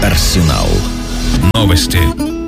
Арсенал. Новости.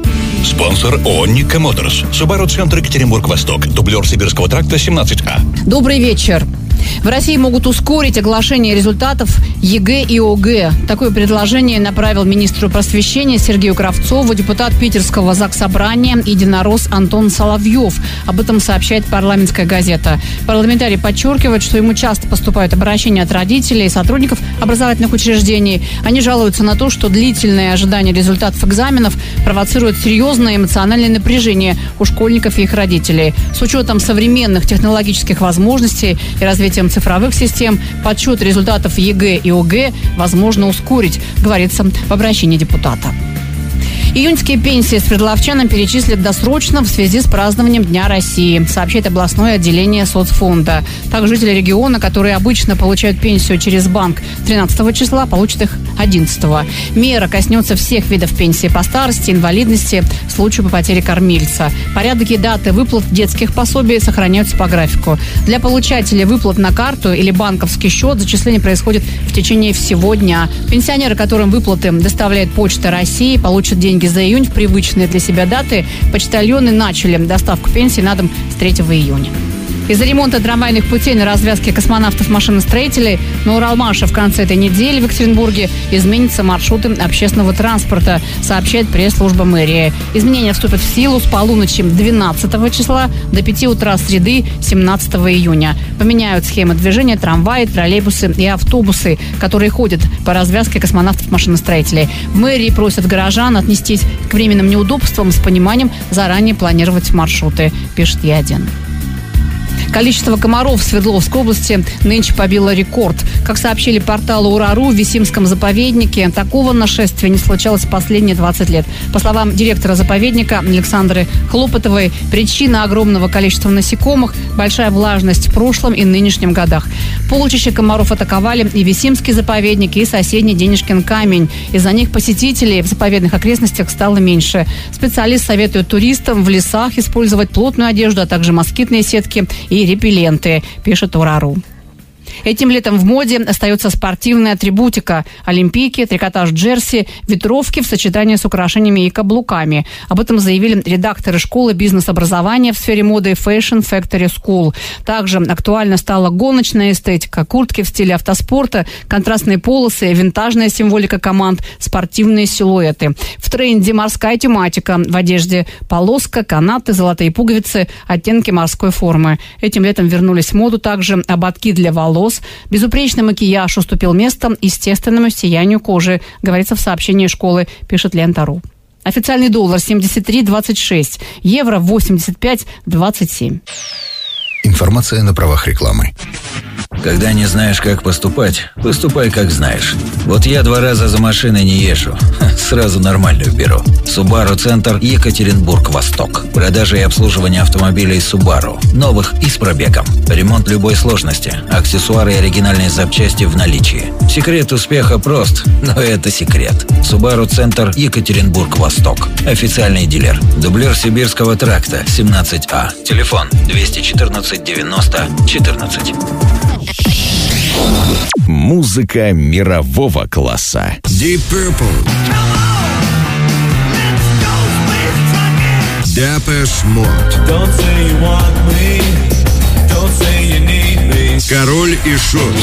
Спонсор ООО «Никко Моторс». Субару-центр Екатеринбург-Восток. Дублер Сибирского тракта 17А. Добрый вечер. В России могут ускорить оглашение результатов ЕГЭ и ОГЭ. Такое предложение направил министру просвещения Сергею Кравцову депутат Питерского Заксобрания единорос Антон Соловьев. Об этом сообщает «Парламентская газета». Парламентарий подчеркивает, что ему часто поступают обращения от родителей и сотрудников образовательных учреждений. Они жалуются на то, что длительное ожидание результатов экзаменов провоцирует серьезное эмоциональное напряжение у школьников и их родителей. С учетом современных технологических возможностей и развития цифровых систем, подсчет результатов ЕГЭ и ОГЭ возможно ускорить, говорится в обращении депутата. Июньские пенсии свердловчанам перечислят досрочно в связи с празднованием Дня России, сообщает областное отделение соцфонда. Так, жители региона, которые обычно получают пенсию через банк 13 числа, получат их 11-го. Мера коснется всех видов пенсии по старости, инвалидности, случаю по потере кормильца. Порядок и даты выплат детских пособий сохраняются по графику. Для получателей выплат на карту или банковский счет зачисление происходит в течение всего дня. Пенсионеры, которым выплаты доставляет Почта России, получат деньги за июнь в привычные для себя даты. Почтальоны начали доставку пенсий на дом с 3 июня. Из-за ремонта трамвайных путей на развязке космонавтов-машиностроителей на Уралмаше в конце этой недели в Екатеринбурге изменятся маршруты общественного транспорта, сообщает пресс-служба мэрии. Изменения вступят в силу с полуночи 12 числа до 5 утра среды 17 июня. Поменяют схемы движения трамваи, троллейбусы и автобусы, которые ходят по развязке космонавтов-машиностроителей. В мэрии просят горожан отнестись к временным неудобствам с пониманием заранее планировать маршруты, пишет Е1. Количество комаров в Свердловской области нынче побило рекорд. Как сообщили порталу Ура.ру, в Висимском заповеднике такого нашествия не случалось в последние 20 лет. По словам директора заповедника Александры Хлопотовой, причина огромного количества насекомых – большая влажность в прошлом и нынешнем годах. Полчища комаров атаковали и Висимский заповедник, и соседний Денежкин камень. Из-за них посетителей в заповедных окрестностях стало меньше. Специалист советует туристам в лесах использовать плотную одежду, а также москитные сетки и репелленты, пишет Ура.ру. Этим летом в моде остается спортивная атрибутика – олимпийки, трикотаж джерси, ветровки в сочетании с украшениями и каблуками. Об этом заявили редакторы школы бизнес-образования в сфере моды Fashion Factory School. Также актуальна стала гоночная эстетика, куртки в стиле автоспорта, контрастные полосы, винтажная символика команд, спортивные силуэты. В тренде морская тематика. В одежде полоска, канаты, золотые пуговицы, оттенки морской формы. Этим летом вернулись в моду также ободки для волос. Безупречный макияж уступил место естественному сиянию кожи, говорится в сообщении школы, пишет Лента.ру. Официальный доллар 73.26, евро 85.27. Информация на правах рекламы. Когда не знаешь, как поступать, поступай, как знаешь. Вот я 2 раза за машиной не езжу. Сразу нормальную беру. Субару-центр Екатеринбург-Восток. Продажа и обслуживание автомобилей Субару. Новых и с пробегом. Ремонт любой сложности. Аксессуары и оригинальные запчасти в наличии. Секрет успеха прост, но это секрет. Субару-центр Екатеринбург-Восток. Официальный дилер. Дублер Сибирского тракта 17А. Телефон 214 90 14. Музыка мирового класса. Deep Purple, Depeche Mode, Король и Шут.